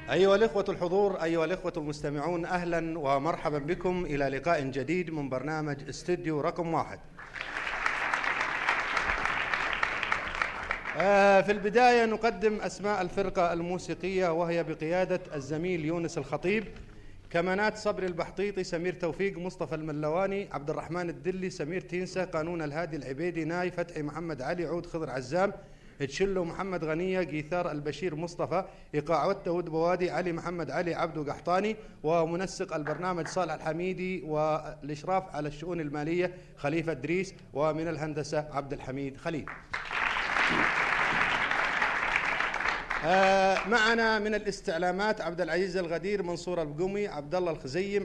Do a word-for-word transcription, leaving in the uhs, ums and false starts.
أيها الإخوة الحضور، أيها الإخوة المستمعون، أهلا ومرحبا بكم إلى لقاء جديد من برنامج استوديو رقم واحد. في البداية نقدم أسماء الفرقة الموسيقية، وهي بقيادة الزميل يونس الخطيب، كمانات صبري البحطيطي، سمير توفيق، مصطفى الملواني، عبد الرحمن الدلي، سمير تينسا، قانون الهادي العبيدي، ناي فتحي، محمد علي، عود خضر عزام، تشلو محمد غنية، جيثار البشير مصطفى، إيقاع والتود بوادي، علي محمد علي، عبدو قحطاني، ومنسق البرنامج صالح الحميدي، والإشراف على الشؤون المالية خليفة دريس، ومن الهندسة عبد الحميد خليل. آه معنا من الاستعلامات عبد العزيز الغدير، منصور البقمي، عبد الله الخزيم،